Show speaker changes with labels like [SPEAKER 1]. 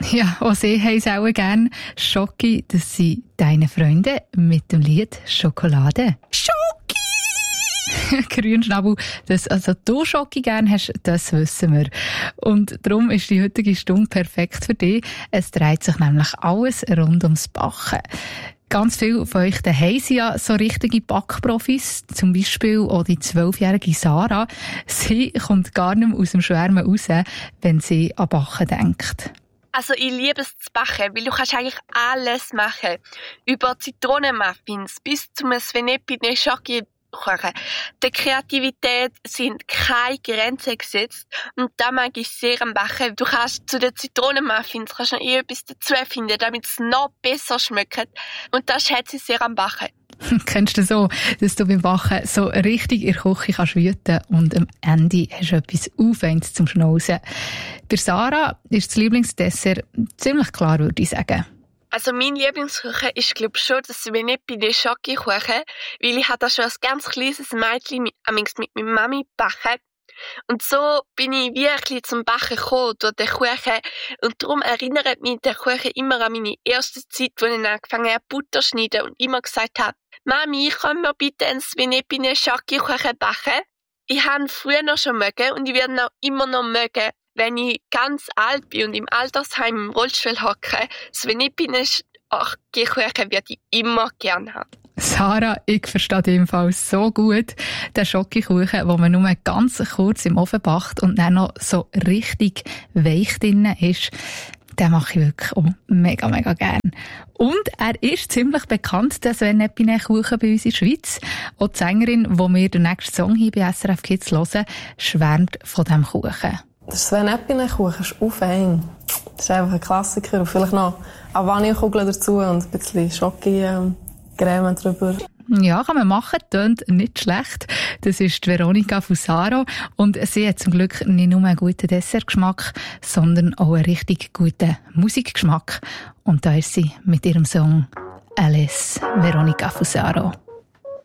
[SPEAKER 1] Ja, auch sie haben es auch gerne. Schoki, das sind deine Freunde mit dem Lied Schokolade. Schoki! Grünschnabel, dass also du Schoki gerne hast, das wissen wir. Und darum ist die heutige Stunde perfekt für dich. Es dreht sich nämlich alles rund ums Backen. Ganz viele von euch daheim sind ja so richtige Backprofis, zum Beispiel auch die 12-jährige Sarah. Sie kommt gar nicht mehr aus dem Schwärmen raus, wenn sie an Backen denkt.
[SPEAKER 2] Also ich liebe es zu backen, weil du kannst eigentlich alles machen. Über Zitronenmuffins bis zum Svenepine Schokokuchen. Der Kreativität sind keine Grenzen gesetzt und da mag ich sehr am Backen. Du kannst zu den Zitronenmuffins noch etwas dazu finden, damit es noch besser schmeckt. Und das schätze ich sehr am Backen.
[SPEAKER 1] Kennst du so, dass du beim Backen so richtig in der Küche kannst wüten und am Ende hast du etwas Aufwendiges zum Schnauzen? Bei Sarah ist das Lieblingsdessert ziemlich klar, würde ich sagen.
[SPEAKER 2] Also mein Lieblingskuchen ist, glaube ich, schon das Svenepine Schokokuchen, weil ich das schon als ganz kleines Mädchen mit meiner Mami gebacken. Und so bin ich wirklich zum Backen gekommen durch den Kuchen. Und darum erinnert mich der Kuchen immer an meine erste Zeit, wo ich angefangen habe, Butter zu schneiden und immer gesagt habe, Mami, können wir bitte einen Svenepine Schokokuchen backen? Ich habe früher noch schon mögen und ich werde auch immer noch mögen. Wenn ich ganz alt bin und im Altersheim im Rollstuhl hocke, Svenepine Schokokuchen würde ich immer gerne haben.
[SPEAKER 1] Sarah, ich verstehe dich im Fall so gut. Den Schokokuchen, den man nur ganz kurz im Ofen backt und dann noch so richtig weich drin ist, den mache ich wirklich auch mega, mega gern. Und er ist ziemlich bekannt, der Svenepine-Kuchen bei uns in der Schweiz. Auch die Sängerin, die wir den nächsten Song hier bei SRF Kids hören, schwärmt von diesem Kuchen.
[SPEAKER 3] Der Svenepine-Kuchen ist auch fein. Das ist einfach ein Klassiker. Und vielleicht noch eine Vanillekugeln dazu und ein bisschen Schoki-Creme drüber.
[SPEAKER 1] Ja, kann man machen. Tönt nicht schlecht. Das ist die Veronika Fusaro. Und sie hat zum Glück nicht nur einen guten Dessertgeschmack, sondern auch einen richtig guten Musikgeschmack. Und da ist sie mit ihrem Song Alice, Veronika Fusaro.